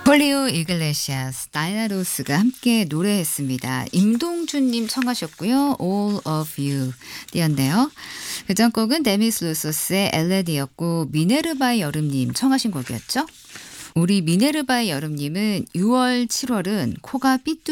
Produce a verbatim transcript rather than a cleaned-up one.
홀리오 이글레시아스, 다이나 로스가 함께 노래했습니다. 임동준님 청하셨고요. All of You 띄었네요. 그전 곡은 데미스 루소스의 엘레디였고 미네르바의 여름님 청하신 곡이었죠. 우리 미네르바의 여름님은 유월, 칠월은 코가 삐뚤